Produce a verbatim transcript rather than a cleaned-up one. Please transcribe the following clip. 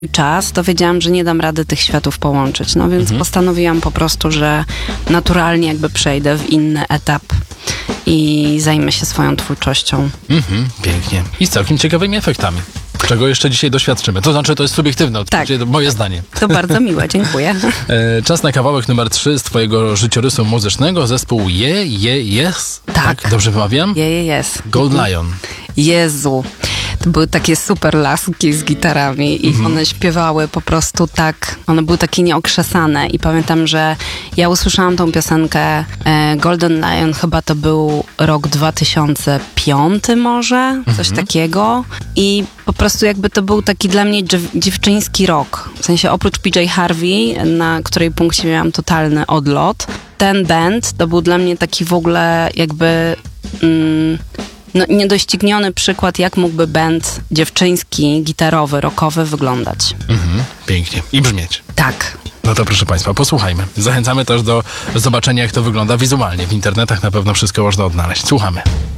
czas, to wiedziałam, że nie dam rady tych światów połączyć. No więc mhm. postanowiłam po prostu, że naturalnie jakby przejdę w inny etap i zajmę się swoją twórczością. Mhm, pięknie. I z całkiem ciekawymi efektami. Czego jeszcze dzisiaj doświadczymy. To znaczy, to jest subiektywne, tak. to moje zdanie. To bardzo miłe, dziękuję. E, czas na kawałek numer trzy z twojego życiorysu muzycznego. Zespół Je, Je, Yes. Tak. tak dobrze wymawiam? Je, Je, Yes. Gold Lion. Jezu. To były takie super laski z gitarami i Mhm. one śpiewały po prostu tak, one były takie nieokrzesane i pamiętam, że ja usłyszałam tą piosenkę e, Golden Lion, chyba to był rok dwa tysiące piąty może, coś Mhm. takiego i po prostu jakby to był taki dla mnie dziew- dziewczyński rok, w sensie oprócz P J Harvey, na której punkcie miałam totalny odlot, ten band to był dla mnie taki w ogóle jakby... Mm, No, niedościgniony przykład, jak mógłby band dziewczyński, gitarowy, rockowy wyglądać. Mhm, pięknie. I brzmieć. Tak. No to proszę Państwa, posłuchajmy. Zachęcamy też do zobaczenia, jak to wygląda wizualnie. W internetach na pewno wszystko można odnaleźć. Słuchamy.